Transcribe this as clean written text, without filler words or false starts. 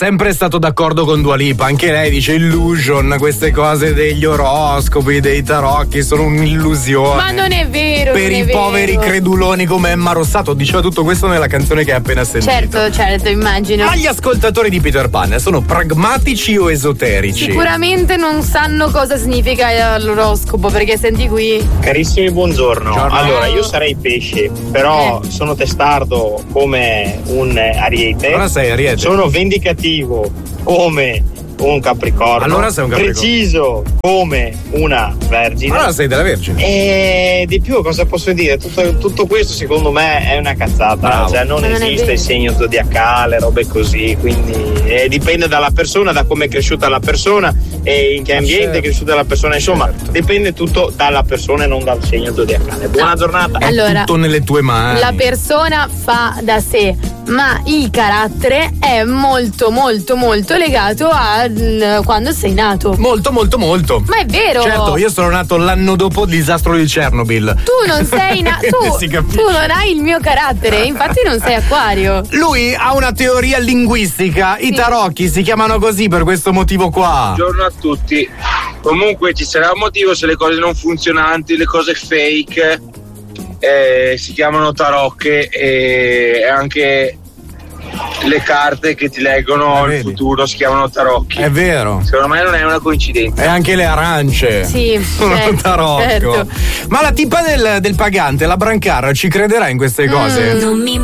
sempre stato d'accordo con Dua Lipa, anche lei dice illusion, queste cose degli oroscopi, dei tarocchi sono un'illusione. Ma non è vero. Per i poveri creduloni come Emma Rossato, diceva tutto questo nella canzone che hai appena sentito. Certo, immagino. Ma gli ascoltatori di Peter Pan sono pragmatici o esoterici? Sicuramente non sanno cosa significa l'oroscopo, perché senti qui. Carissimi, buongiorno. Allora, io sarei pesce, però sono testardo come un ariete. Allora sei ariete. Sono vendicativo come un capricorno. Allora sei un capricorno. Preciso come una vergine. Allora sei della Vergine. E di più cosa posso dire? Tutto questo secondo me è una cazzata. Bravo. Cioè non esiste il segno zodiacale, robe così. Quindi dipende dalla persona, da come è cresciuta la persona e in che ambiente è cresciuta la persona. Insomma, dipende tutto dalla persona e non dal segno zodiacale. Buona giornata. È tutto nelle tue mani. La persona fa da sé, ma il carattere è molto molto molto legato a quando sei nato. Molto. Ma è vero. Certo, io sono nato l'anno dopo il disastro di Chernobyl. Tu non sei tu non hai il mio carattere, infatti non sei acquario. Lui ha una teoria linguistica, i tarocchi si chiamano così per questo motivo qua. Buongiorno a tutti. Comunque ci sarà un motivo se le cose non funzionanti, le cose fake si chiamano tarocche, e anche le carte che ti leggono il futuro si chiamano tarocchi. È vero. Secondo me non è una coincidenza. E anche le arance. Sì, sono un tarocco. certo. Ma la tipa del pagante, la Brancar, ci crederà in queste cose? Non mi